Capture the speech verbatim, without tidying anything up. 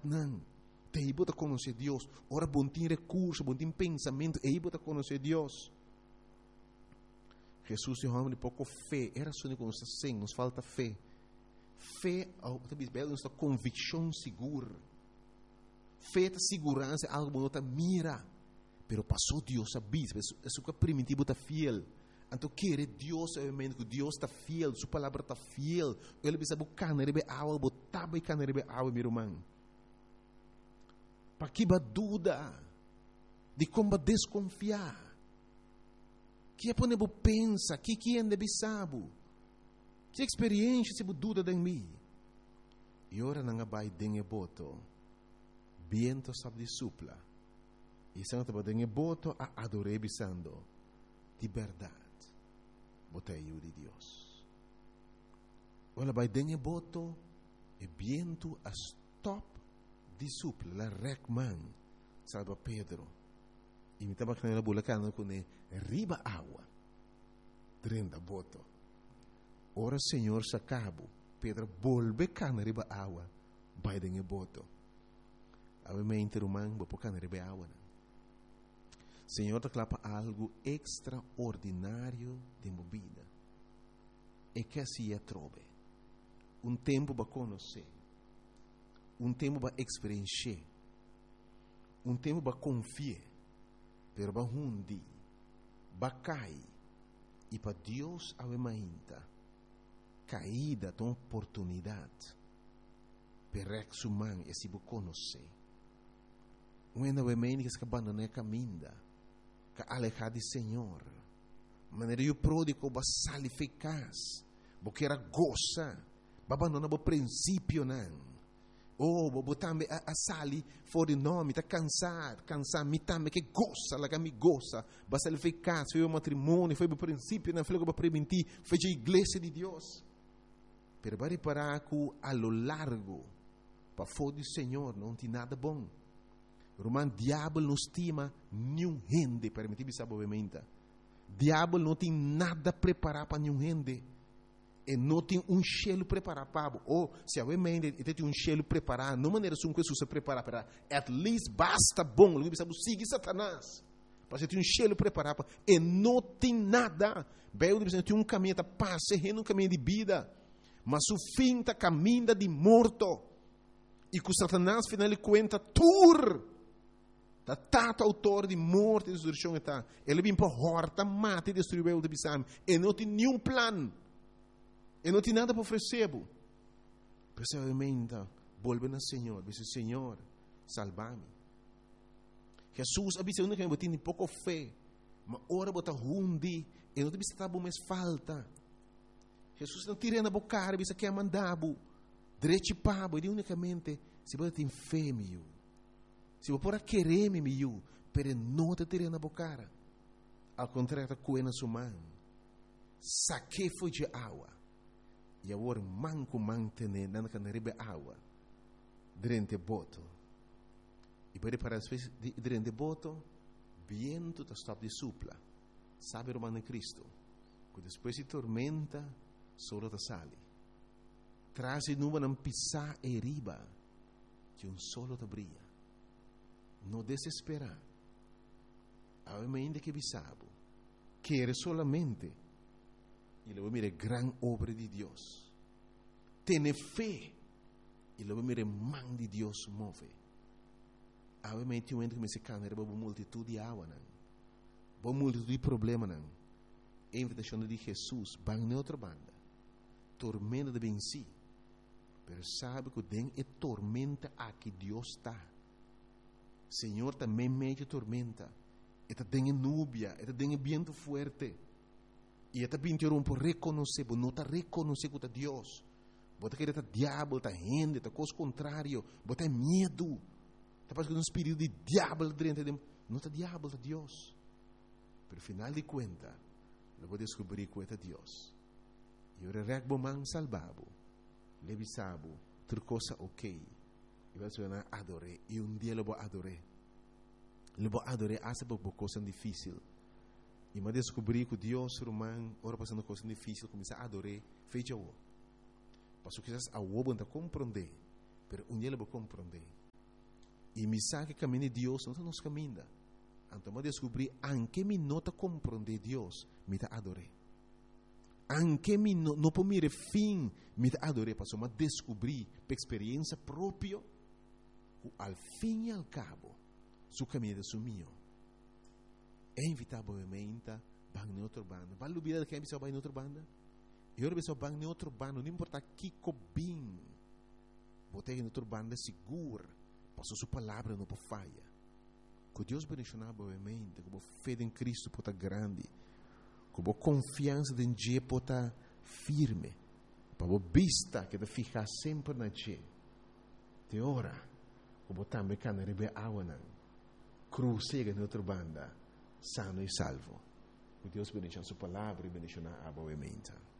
Não. Te bota conhecer Deus. Ora, bom tem recurso, bom tem pensamento, e bota conhecer Deus. Jesus tem um pouco fé. Era só que nos sem, nos falta fé. Fé, talvez, nos convicção segura. Fé, a segurança, algo que não mira. Pero passou Deus a bis, é o que primitivo está fiel. Então, querer Deus, obviamente, que Deus está fiel, sua palavra está fiel. Ele precisa buscar na rebe água, botar buscar na rebe água, meu irmão. Para que dúvida de como desconfiar. Que é para pensa, que que é de sabe. Que experiência se dúvida de mim. E ora não vai dengue boto. Viento sabe de supla. E se não te dengue boto a adorar bisando de verdade. Botei eu de Deus. Ora vai dengue boto e viento a stop de supla, la recman, salva Pedro. E me estava com a bulacana com ele, riba água, drenda boto. Ora, Senhor, se acabo, Pedro, volve cana riba água, vai dengue boto. Obviamente, romano, vou pôr cana riba água. Senhor, te clapa algo extraordinário de movida. E que assim é trove. Um tempo para conhecer. Um tempo para experienciar. Um tempo para confiar. Pero para hundi. Para cair. E para Deus a mainta. Caída de uma oportunidade. Para ex humano e se para conhecer. Quando a mainta que se abandona a caminha. Que alejar de Senhor. Maneira o pródigo para salificas. Porque era goza. Para abandonar o princípio não. Oh, bo tambe a, a sali fuori nome, tá cansado, cansado, mi tambe che goza, la che mi goza, basta il feccato, foi o matrimônio, foi o princípio, não foi o para preventir, foi a igreja de Deus. Pero para reparar que a lo largo, para fora do Senhor, não tem nada bom. Roman, diabo não estima nenhum rende, permitir me saber obviamente. Diabo não tem nada preparado para nenhum rende. E não tem um cheiro preparado para ou se a mente tem um cheiro preparado, não maneira assim que Jesus se prepara para at least basta bom, ele precisa seguir Satanás. Para ter um cheiro preparado para e não tem nada. Bem, ele tem um caminho da paz, um caminho de vida, mas o fim está caminho de morto. E que Satanás final ele conta tur. Da tata autor de morte e destruição está. Ele vem para horta, mata e destruir o de bisam. E não tem nenhum plano. E não tem nada para oferecer. Pessoalmente, volve ao Senhor. Diz: Senhor, salva-me. Jesus avisa que eu tenho pouco fé. Mas ora bota hundi. E não te precisa estar mais falta. Jesus não tira na boca. Avisa que é mandado. Direito pabo. E unicamente, se você tem fé, meu. Se você pode querer, meu. Pero não te tira na boca. Ao contrário, coena sua mão. Saque foi de água. E agora manco mantener na canaribe água durante boto. E para para durante boto, viento está stop de supla. Sabe o romano Cristo? Que depois de tormenta, solo te sale. Traz e nuvem não pisar e riba, que um solo te brilha. Não desesperar. Obviamente que bisabo. Quer solamente. E luego mire gran obra de Dios. Tiene fe. E luego mire man de Dios move. Obviamente, um ente que me se cana, era uma multitud de água, não. Uma multitud de problema, não. A invitação de Jesus, vai em outra banda. Tormenta de venci. Pero sabe que tem é tormenta aqui Deus está. Senhor também meio tormenta. Eta tem núbia, eta tem vento forte. E até pintaram por reconhecer, não está reconhecer que é Deus. Bota que está diabo, está gente, está coisa contrário, bota medo. Está passando um espírito de diabo dentro de não está diabo, está Deus. Pero final de conta, eu vou descobrir que é Deus. E eu regbo man salvabo, levisabo, tudo coisa ok. E vai ser adoré. E um dia eu vou adoré. Eu vou adoré, essa é uma coisa difícil. E me descobri que Deus, irmão, ora passando coisa difícil, começar a adorar, fecha o. Passou que a o não compreender, mas um dia ele vai compreender. E mi sa che cammini Deus non nos cammina. Então, eu descobri anche mi nota compreender Deus, me ta adorei. Anche mi no, no po mire fim, me ta adorei, passou a descobrir per experiência própria, al fim e al cabo, su cammino de su mio. É inevitavelmente bang em outra banda. Vale o vida que é bang em outra banda? Eu ora bang em outra banda, não importa que cobim. Botei em outra banda seguro, passou sua palavra não pode falha. Que Deus bendicionar boamente, com a fé em Cristo pode estar grande, com a confiança em Deus pode estar firme, para a vista que te ficar sempre na Deus. Te ora, como também can rebe awanan, cruzega em outra banda, sano e salvo. Que Deus bendicionar sua palavra e bendicionar boamente.